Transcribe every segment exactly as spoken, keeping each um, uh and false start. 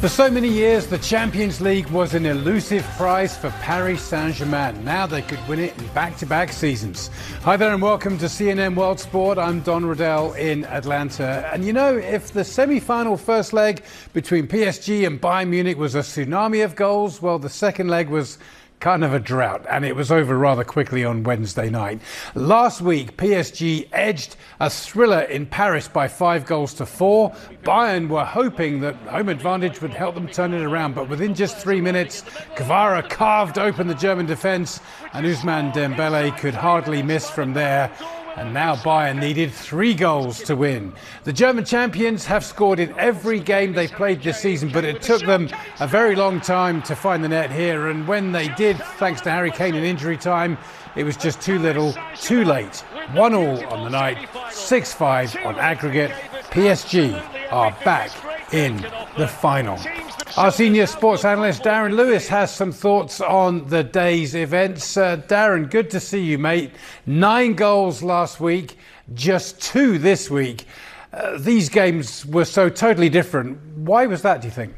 For so many years, the Champions League was an elusive prize for Paris Saint-Germain. Now they could win it in back-to-back seasons. Hi there and welcome to C N N World Sport. I'm Don Riddell in Atlanta. And you know, if the semi-final first leg between P S G and Bayern Munich was a tsunami of goals, well, the second leg was kind of a drought, and it was over rather quickly on Wednesday night. Last week, P S G edged a thriller in Paris by five goals to four. Bayern were hoping that home advantage would help them turn it around, but within just three minutes, Kvara carved open the German defence, and Ousmane Dembele could hardly miss from there. And now Bayern needed three goals to win. The German champions have scored in every game they've played this season, but it took them a very long time to find the net here. And when they did, thanks to Harry Kane in injury time, it was just too little, too late. One all on the night, six five on aggregate. P S G are back in the final. Our senior sports analyst Darren Lewis has some thoughts on the day's events. Uh, Darren, good to see you, mate. Nine goals last week, just two this week. Uh, these games were so totally different. Why was that, do you think?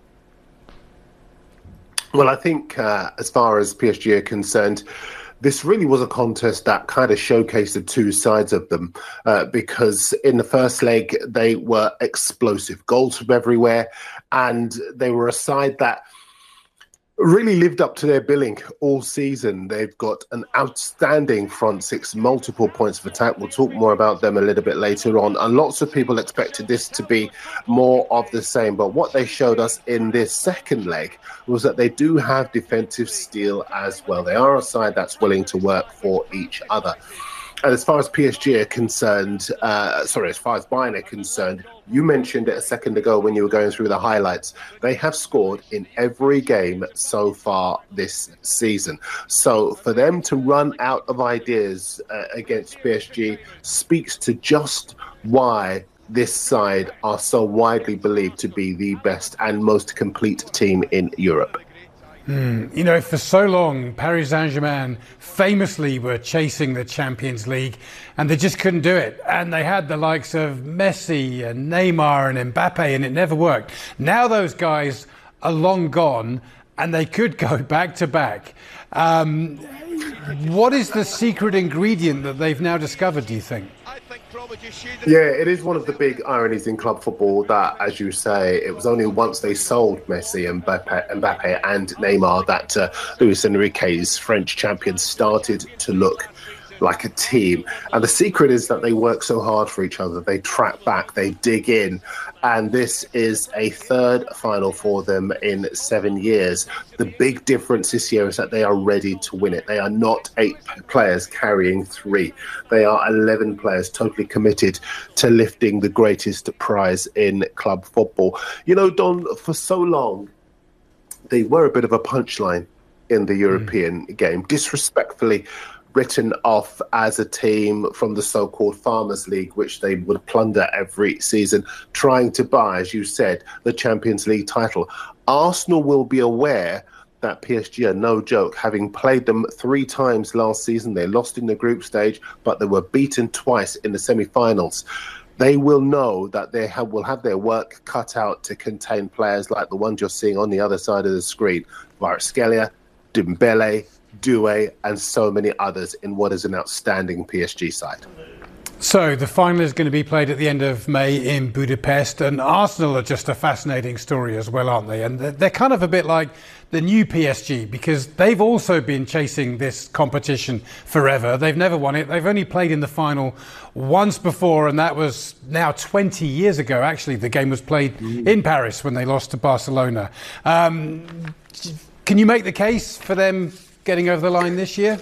Well, I think uh, as far as P S G are concerned, this really was a contest that kind of showcased the two sides of them uh, because in the first leg, they were explosive goals from everywhere, and they were a side that really lived up to their billing all season. They've got an outstanding front six, multiple points of attack. We'll talk more about them a little bit later on. And lots of people expected this to be more of the same. But what they showed us in this second leg was that they do have defensive steel as well. They are a side that's willing to work for each other. And as far as P S G are concerned, uh, sorry, as far as Bayern are concerned, you mentioned it a second ago when you were going through the highlights. They have scored in every game so far this season. So for them to run out of ideas uh, against P S G speaks to just why this side are so widely believed to be the best and most complete team in Europe. Mm. You know, for so long, Paris Saint-Germain famously were chasing the Champions League and they just couldn't do it. And they had the likes of Messi and Neymar and Mbappe, and it never worked. Now those guys are long gone and they could go back to back. Um, what is the secret ingredient that they've now discovered, do you think? Yeah, it is one of the big ironies in club football that, as you say, it was only once they sold Messi and Mbappe, Mbappe and Neymar that uh, Luis Enrique's French champions started to look like a team. And the secret is that they work so hard for each other. They track back, they dig in. And this is a third final for them in seven years. The big difference this year is that they are ready to win it. They are not eight players carrying three. They are eleven players totally committed to lifting the greatest prize in club football. You know, Don, for so long, they were a bit of a punchline in the European mm. game, disrespectfully written off as a team from the so-called Farmers League, which they would plunder every season, trying to buy, as you said, the Champions League title. Arsenal will be aware that P S G are no joke, having played them three times last season. They lost in the group stage, but they were beaten twice in the semi-finals. They will know that they have, will have their work cut out to contain players like the ones you're seeing on the other side of the screen. Kvaratskhelia, Dembele, Doué and so many others in what is an outstanding P S G side. So the final is going to be played at the end of May in Budapest, and Arsenal are just a fascinating story as well, aren't they? And they're kind of a bit like the new P S G because they've also been chasing this competition forever. They've never won it. They've only played in the final once before, and that was now twenty years ago. Actually, the game was played mm. in Paris when they lost to Barcelona. Um, can you make the case for them getting over the line this year?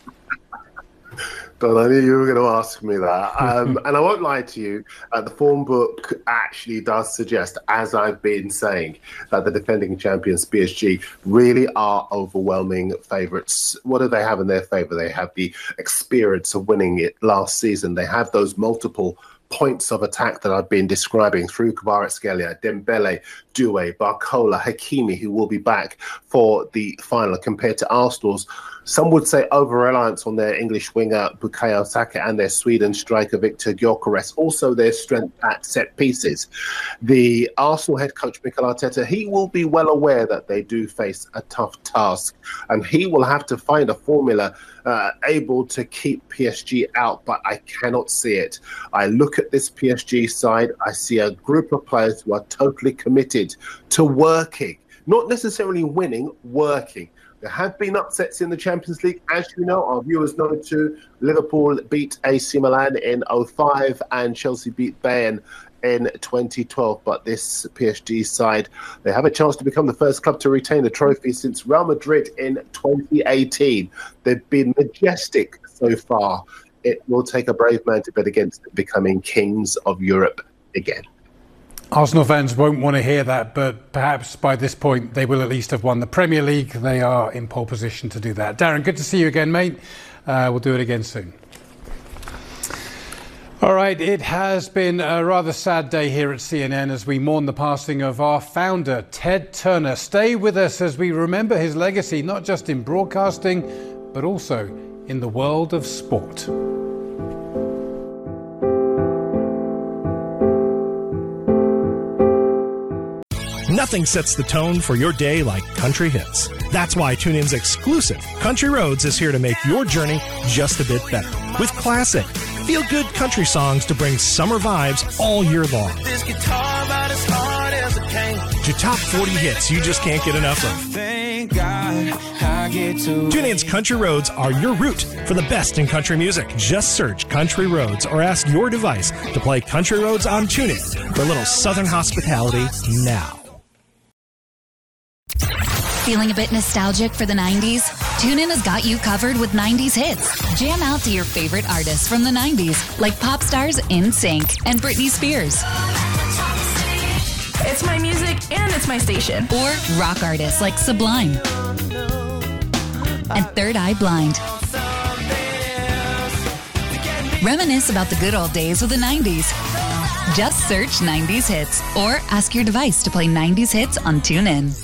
Don, I knew you were going to ask me that. Um, and I won't lie to you, uh, the form book actually does suggest, as I've been saying, that the defending champions P S G really are overwhelming favourites. What do they have in their favour? They have the experience of winning it last season. They have those multiple points of attack that I've been describing through Kvaratskhelia, Dembele, Doué, Barcola, Hakimi, who will be back for the final, compared to Arsenal's, some would say, over-reliance on their English winger Bukayo Saka and their Sweden striker Victor Gyökeres, also their strength at set pieces. The Arsenal head coach Mikel Arteta, he will be well aware that they do face a tough task, and he will have to find a formula uh, able to keep P S G out, but I cannot see it. I look at this P S G side, I see a group of players who are totally committed to working, not necessarily winning, working. There have been upsets in the Champions League, as you know, our viewers know too. Liverpool beat A C Milan in oh five and Chelsea beat Bayern in twenty twelve. But this P S G side, they have a chance to become the first club to retain the trophy since Real Madrid in twenty eighteen. They've been majestic so far. It will take a brave man to bet against them becoming kings of Europe again. Arsenal fans won't want to hear that, but perhaps by this point they will at least have won the Premier League. They are in pole position to do that. Darren, good to see you again, mate. Uh, we'll do it again soon. All right, it has been a rather sad day here at C N N as we mourn the passing of our founder, Ted Turner. Stay with us as we remember his legacy, not just in broadcasting, but also in the world of sport. Nothing sets the tone for your day like country hits. That's why TuneIn's exclusive Country Roads is here to make your journey just a bit better. With classic, feel-good country songs to bring summer vibes all year long. This guitar about as hard as it can. To top forty hits you just can't get enough of. Thank God I get to TuneIn's Country Roads are your route for the best in country music. Just search Country Roads or ask your device to play Country Roads on TuneIn for a little southern hospitality now. Feeling a bit nostalgic for the nineties? TuneIn has got you covered with nineties hits. Jam out to your favorite artists from the nineties, like pop stars N Sync and Britney Spears. It's my music and it's my station. Or rock artists like Sublime and Third Eye Blind. Reminisce about the good old days of the nineties. Just search nineties hits or ask your device to play nineties hits on TuneIn.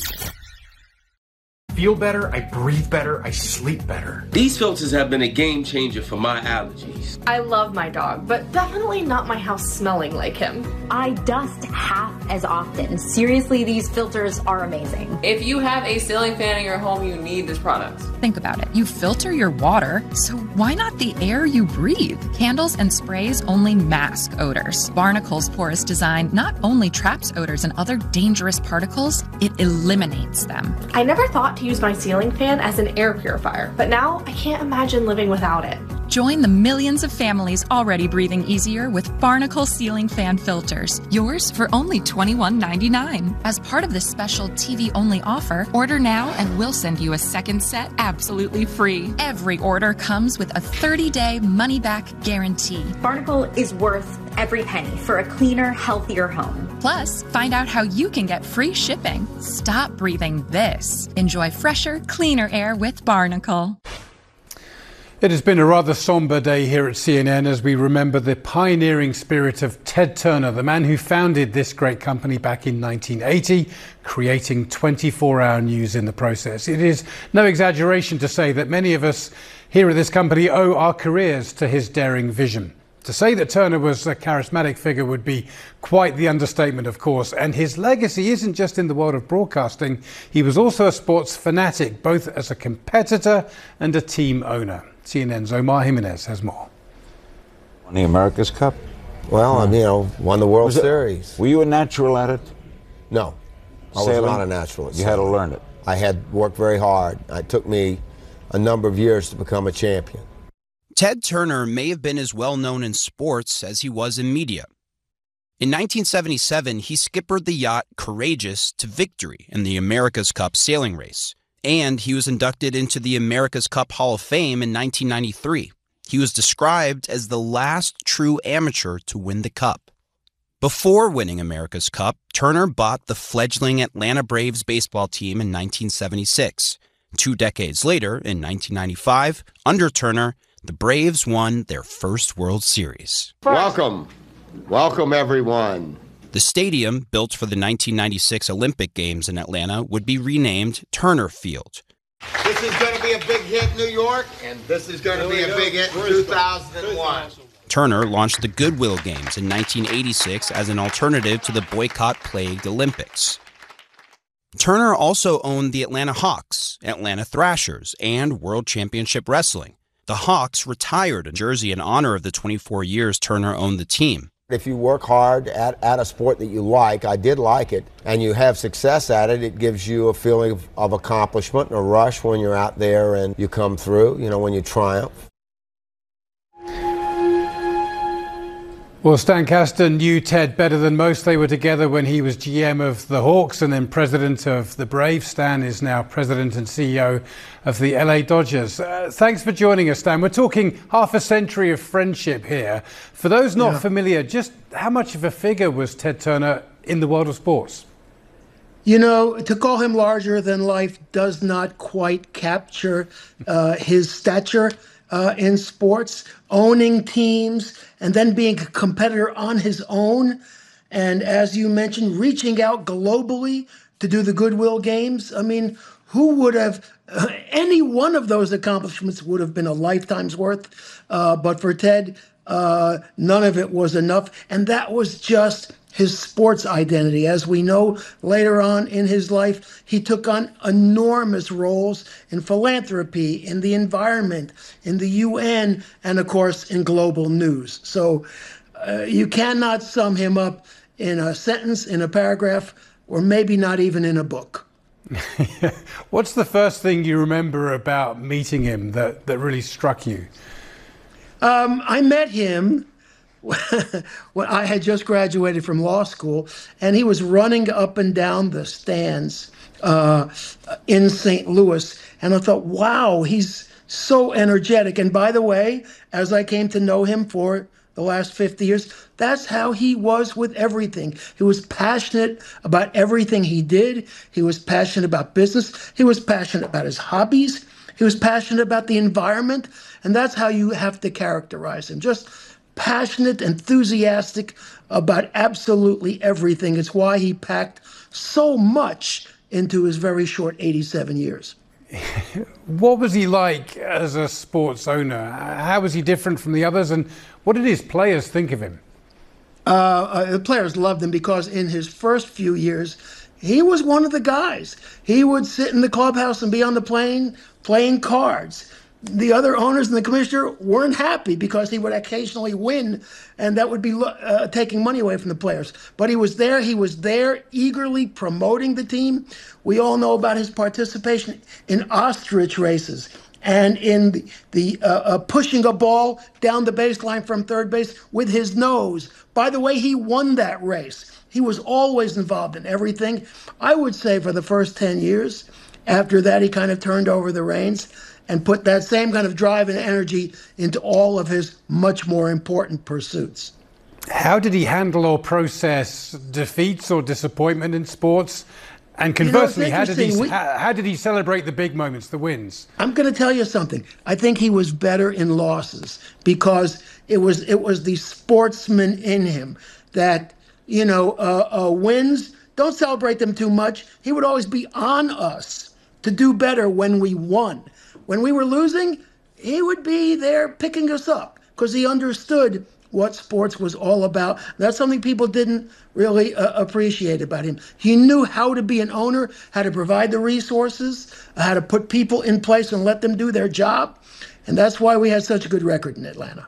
Feel better, I breathe better, I sleep better. These filters have been a game changer for my allergies. I love my dog, but definitely not my house smelling like him. I dust half as often. Seriously, these filters are amazing. If you have a ceiling fan in your home, you need this product. Think about it. You filter your water, so why not the air you breathe? Candles and sprays only mask odors. Barnacle's porous design not only traps odors and other dangerous particles, it eliminates them. I never thought to use my ceiling fan as an air purifier, but now I can't imagine living without it. Join the millions of families already breathing easier with Barnacle ceiling fan filters. Yours for only twenty-one ninety-nine. As part of this special T V-only offer, order now and we'll send you a second set absolutely free. Every order comes with a thirty-day money-back guarantee. Barnacle is worth every penny for a cleaner, healthier home. Plus, find out how you can get free shipping. Stop breathing this. Enjoy fresher, cleaner air with Barnacle. It has been a rather somber day here at C N N as we remember the pioneering spirit of Ted Turner, the man who founded this great company back in nineteen eighty, creating twenty-four hour news in the process. It is no exaggeration to say that many of us here at this company owe our careers to his daring vision. To say that Turner was a charismatic figure would be quite the understatement, of course, and his legacy isn't just in the world of broadcasting. He was also a sports fanatic, both as a competitor and a team owner. C N N's Omar Jimenez has more. Won the America's Cup? Well, hmm. you know, won the World was it, Series. Were you a natural at it? No, I Sailing? was not a natural at You had to learn it. I had worked very hard. It took me a number of years to become a champion. Ted Turner may have been as well known in sports as he was in media. In nineteen seventy-seven, he skippered the yacht Courageous to victory in the America's Cup sailing race. And he was inducted into the America's Cup Hall of Fame in nineteen ninety-three. He was described as the last true amateur to win the Cup. Before winning America's Cup, Turner bought the fledgling Atlanta Braves baseball team in nineteen seventy-six. Two decades later, in nineteen ninety-five, under Turner, the Braves won their first World Series. Welcome, Welcome, everyone. The stadium, built for the nineteen ninety-six Olympic Games in Atlanta, would be renamed Turner Field. This is going to be a big hit, New York, and this is going to be a big hit in two thousand one. Turner launched the Goodwill Games in nineteen eighty-six as an alternative to the boycott-plagued Olympics. Turner also owned the Atlanta Hawks, Atlanta Thrashers, and World Championship Wrestling. The Hawks retired a jersey in honor of the twenty-four years Turner owned the team. If you work hard at, at a sport that you like, I did like it, and you have success at it, it gives you a feeling of, of accomplishment and a rush when you're out there and you come through, you know, when you triumph. Well, Stan Kasten knew Ted better than most. They were together when he was G M of the Hawks and then president of the Braves. Stan is now president and C E O of the L A Dodgers. Uh, thanks for joining us, Stan. We're talking half a century of friendship here. For those not yeah. familiar, just how much of a figure was Ted Turner in the world of sports? You know, to call him larger than life does not quite capture uh, his stature uh, in sports, owning teams, and then being a competitor on his own. And as you mentioned, reaching out globally to do the Goodwill Games. I mean, who would have, uh, any one of those accomplishments would have been a lifetime's worth. Uh, but for Ted, uh, none of it was enough. And that was just his sports identity. As we know, later on in his life, he took on enormous roles in philanthropy, in the environment, in the U N, and of course, in global news. So uh, you cannot sum him up in a sentence, in a paragraph, or maybe not even in a book. What's the first thing you remember about meeting him that, that really struck you? Um, I met him when I had just graduated from law school, and he was running up and down the stands uh, in Saint Louis. And I thought, wow, he's so energetic. And by the way, as I came to know him for the last fifty years, that's how he was with everything. He was passionate about everything he did. He was passionate about business. He was passionate about his hobbies. He was passionate about the environment. And that's how you have to characterize him. Just passionate, enthusiastic about absolutely everything. It's why he packed so much into his very short eighty-seven years. What was he like as a sports owner? How was he different from the others? And what did his players think of him? Uh, uh, the players loved him because in his first few years, he was one of the guys. He would sit in the clubhouse and be on the plane playing cards. The other owners and the commissioner weren't happy because he would occasionally win, and that would be uh, taking money away from the players. But he was there. He was there eagerly promoting the team. We all know about his participation in ostrich races and in the, the uh, uh, pushing a ball down the baseline from third base with his nose. By the way, he won that race. He was always involved in everything. I would say for the first ten years. After that, he kind of turned over the reins and put that same kind of drive and energy into all of his much more important pursuits. How did he handle or process defeats or disappointment in sports? And conversely, you know, how did he we, how, how did he celebrate the big moments, the wins? I'm going to tell you something. I think he was better in losses because it was it was the sportsman in him that, you know, uh, uh, wins, don't celebrate them too much. He would always be on us to do better when we won. When we were losing, he would be there picking us up because he understood what sports was all about. That's something people didn't really uh, appreciate about him. He knew how to be an owner, how to provide the resources, how to put people in place and let them do their job. And that's why we had such a good record in Atlanta.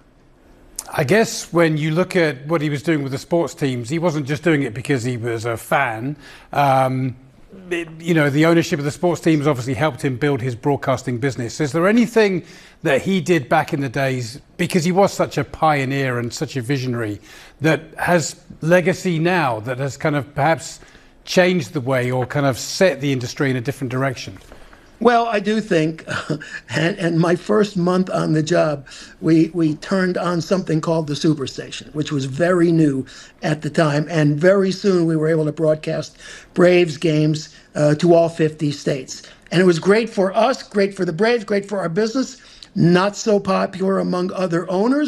I guess when you look at what he was doing with the sports teams, he wasn't just doing it because he was a fan. Um, It, you know, the ownership of the sports teams obviously helped him build his broadcasting business. Is there anything that he did back in the days, because he was such a pioneer and such a visionary, that has legacy now, that has kind of perhaps changed the way or kind of set the industry in a different direction? Well, I do think, and, and my first month on the job, we, we turned on something called the Superstation, which was very new at the time. And very soon we were able to broadcast Braves games uh, to all fifty states. And it was great for us, great for the Braves, great for our business, not so popular among other owners.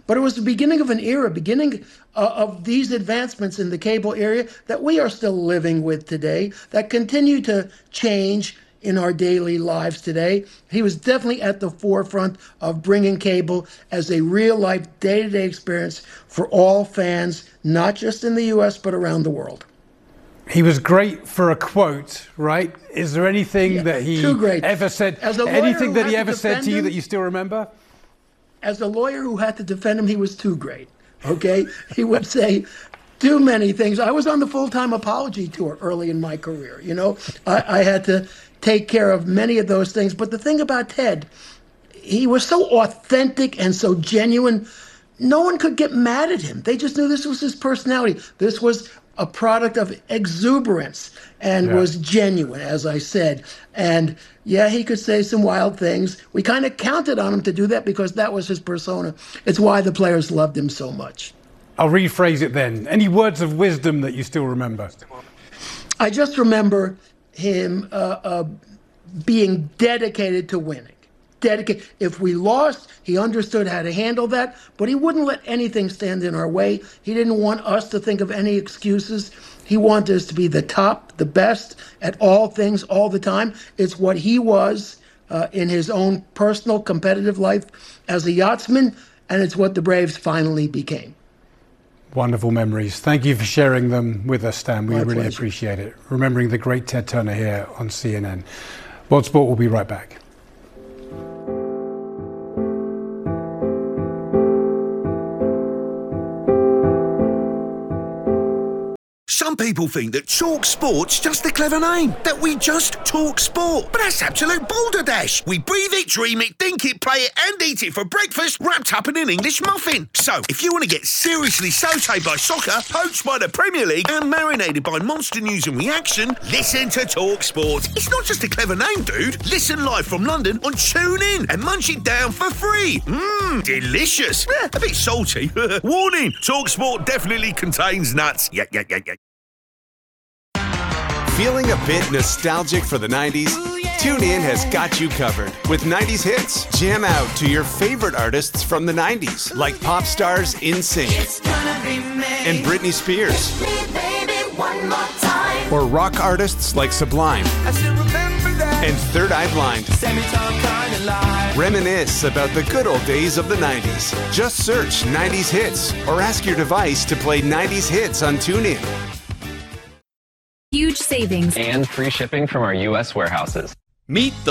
But it was the beginning of an era, beginning uh, of these advancements in the cable area that we are still living with today, that continue to change in our daily lives today. He was definitely at the forefront of bringing cable as a real-life, day-to-day experience for all fans, not just in the U S, but around the world. He was great for a quote, right? Is there anything Yeah, that he too great. ever said, As a lawyer anything who that had he to ever said defend to you him- that you still remember? As a lawyer who had to defend him, he was too great, okay? He would say too many things. I was on the full-time apology tour early in my career, you know? I, I had to take care of many of those things. But the thing about Ted, he was so authentic and so genuine, no one could get mad at him. They just knew this was his personality. This was a product of exuberance and Yeah. was genuine, as I said. And yeah, he could say some wild things. We kind of counted on him to do that because that was his persona. It's why the players loved him so much. I'll rephrase it then. Any words of wisdom that you still remember? I just remember him uh, uh, being dedicated to winning. Dedicated. If we lost, he understood how to handle that, but he wouldn't let anything stand in our way. He didn't want us to think of any excuses. He wanted us to be the top, the best at all things, all the time. It's what he was uh, in his own personal competitive life as a yachtsman, and it's what the Braves finally became. Wonderful memories. Thank you for sharing them with us, Stan. We My really pleasure. appreciate it. Remembering the great Ted Turner here on C N N. World Sport will be right back. Some people think that Talk Sport's just a clever name, that we just talk sport. But that's absolute balderdash. We breathe it, dream it, think it, play it, and eat it for breakfast, wrapped up in an English muffin. So, if you want to get seriously sautéed by soccer, poached by the Premier League, and marinated by monster news and reaction, listen to Talk Sport. It's not just a clever name, dude. Listen live from London on TuneIn and munch it down for free. Mmm, delicious. Eh, a bit salty. Warning, Talk Sport definitely contains nuts. Yeah, yeah, yeah, yeah. Feeling a bit nostalgic for the nineties? TuneIn has got you covered with nineties hits. Jam out to your favorite artists from the nineties, like pop stars In Sync and Britney Spears, or rock artists like Sublime and Third Eye Blind. Reminisce about the good old days of the nineties. Just search nineties hits or ask your device to play nineties hits on TuneIn. Huge savings and free shipping from our U S warehouses. Meet the